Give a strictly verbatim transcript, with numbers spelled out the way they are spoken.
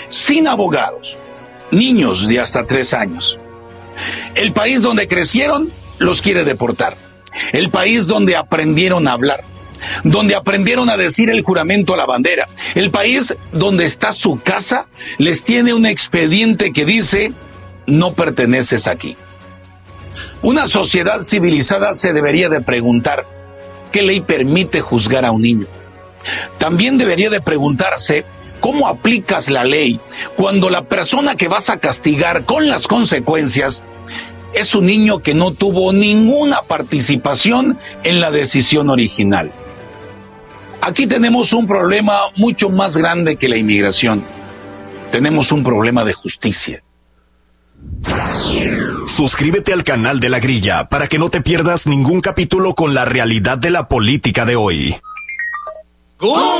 sin abogados, niños de hasta tres años. El país donde crecieron los quiere deportar. El país donde aprendieron a hablar, donde aprendieron a decir el juramento a la bandera. El país donde está su casa les tiene un expediente que dice: no perteneces aquí. Una sociedad civilizada se debería de preguntar: ¿qué ley permite juzgar a un niño? También debería de preguntarse: ¿cómo aplicas la ley cuando la persona que vas a castigar con las consecuencias es un niño que no tuvo ninguna participación en la decisión original? Aquí tenemos un problema mucho más grande que la inmigración. Tenemos un problema de justicia. Suscríbete al canal de La Grilla para que no te pierdas ningún capítulo con la realidad de la política de hoy.